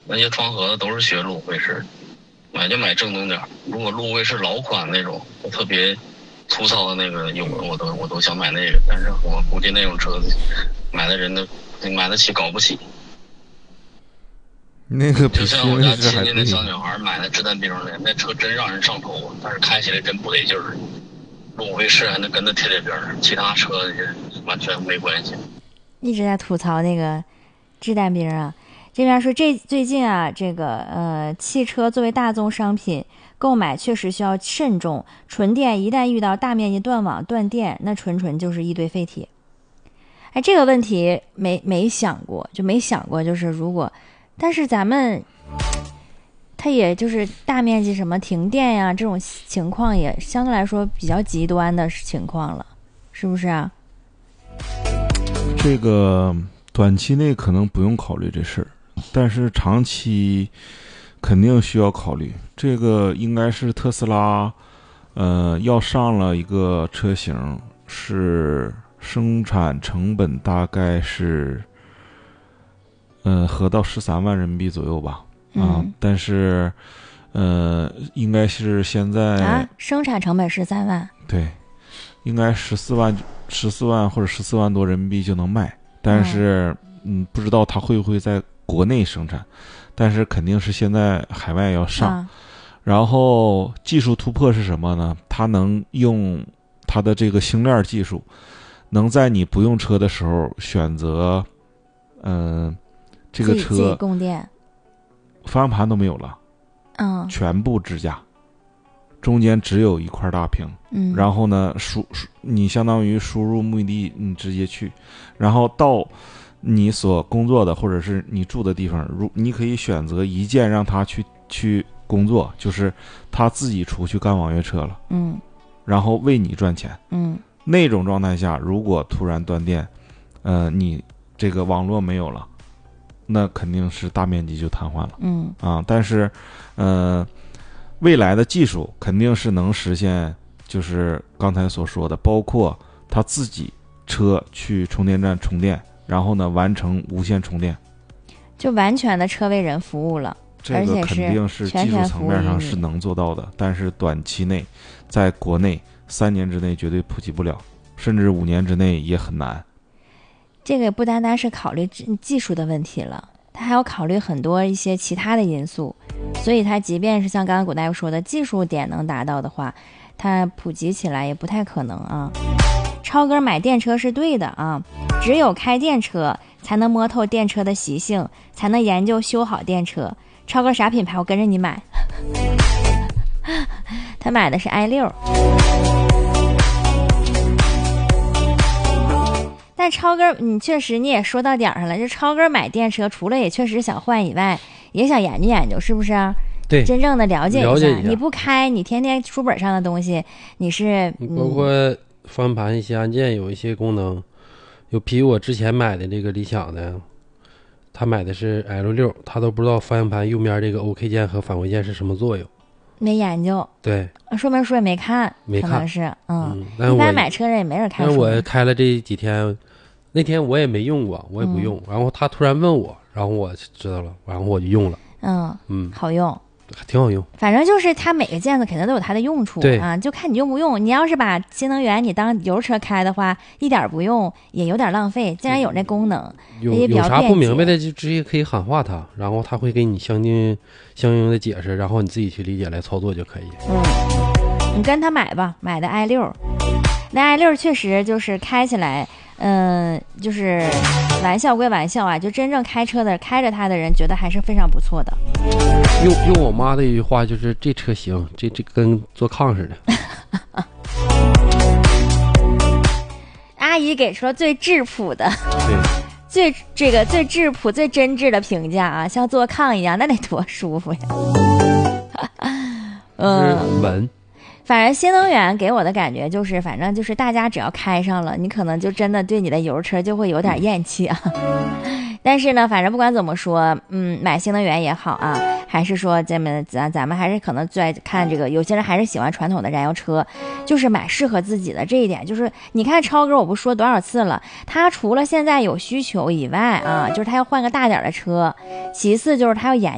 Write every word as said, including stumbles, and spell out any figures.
那些双核的都是学路威士，买就买正宗点。如果路威士老款那种特别粗糙的那个有我都我都想买那个，但是我估计那种车子买的人都买得起搞不起。 那个就像我家亲戚那小女孩买的掷弹兵的，那车真让人上头啊，但是开起来真不得劲儿。路威士还能跟他贴贴边儿，其他车完全没关系。 一直在吐槽那个掷弹兵啊，这边说这最近啊，这个呃汽车作为大宗商品购买确实需要慎重，纯电一旦遇到大面积断网断电，那纯纯就是一堆废铁。哎，这个问题没没想过，就没想过，就是如果，但是咱们它也就是大面积什么停电呀这种情况也相对来说比较极端的情况了，是不是啊？ 这个短期内可能不用考虑这事儿，但是长期肯定需要考虑。这个应该是特斯拉呃要上了一个车型，是生产成本大概是呃合到十三万人民币左右吧。啊， 嗯、 但是呃应该是现在啊生产成本十三万， 对，应该十四万十四万或者十四万多人民币就能卖，但是嗯不知道它会不会在国内生产，但是肯定是现在海外要上。 啊、 然后技术突破是什么呢？它能用它的这个星链技术，能在你不用车的时候选择嗯、呃、这个车自己供电， 方向盘都没有了， 嗯， 全部支架，中间只有一块大屏， 嗯， 然后呢输输你相当于输入目的地，你直接去，然后到你所工作的或者是你住的地方，如你可以选择一键让他去去工作，就是他自己出去干网约车了， 嗯， 然后为你赚钱， 嗯， 那种状态下，如果突然断电，呃，你这个网络没有了，那肯定是大面积就瘫痪了， 嗯啊，但是，呃，未来的技术肯定是能实现，就是刚才所说的，包括他自己车去充电站充电，然后呢完成无线充电， 就完全的车为人服务了， 这个肯定是技术层面上是能做到的，但是短期内，在国内三年之内绝对普及不了，甚至五年之内也很难。 这个不单单是考虑技术的问题了，它还要考虑很多一些其他的因素，所以它即便是像刚刚古大夫说的技术点能达到的话，它普及起来也不太可能啊。超哥买电车是对的啊，只有开电车才能摸透电车的习性，才能研究修好电车。超哥啥品牌我跟着你买。他买的是 i 六，但超哥你确实你也说到点上了，就超哥买电车除了也确实想换以外，也想研究研究，是不是啊？ 对， 真正的了解一下。 了解一下你不开，你天天书本上的东西，你是你包括方向盘一些按键有一些功能，有比我之前买的这个理想的，他买的是 L 六，他都不知道方向盘右面这个 OK 键和返回键是什么作用。 没研究， 对， 说明书也没看， 没看， 可能是嗯，嗯一般买车人也没人看书。 但我开了这几天，那天我也没用过，我也不用，嗯、然后他突然问我，然后我知道了，然后我就用了， 嗯嗯， 好用， 挺好用。 反正就是它每个键子肯定都有它的用处， 对啊，就看你用不用。你要是把新能源你当油车开的话，一点不用也有点浪费。既然有那功能， 有也比较有啥不明白的就直接可以喊话他，然后他会给你相应相应的解释，然后你自己去理解来操作就可以。 嗯，你跟他买吧，买的 i 六，那 i 六确实就是开起来，嗯，就是玩笑归玩笑啊，就真正开车的开着它的人觉得还是非常不错的。 用用我妈的一句话就是这车行，这这跟坐炕似的。 阿姨给出了最质朴的， 对， 最这个最质朴、最真挚的评价啊，像坐炕一样，那得多舒服呀！ 嗯，稳。 反正新能源给我的感觉就是，反正就是大家只要开上了，你可能就真的对你的油车就会有点厌弃啊。但是呢，反正不管怎么说，嗯，买新能源也好啊，还是说咱们咱咱们还是可能最爱看这个，有些人还是喜欢传统的燃油车，就是买适合自己的这一点。就是你看超哥，我不说多少次了，他除了现在有需求以外啊，就是他要换个大点的车，其次就是他要研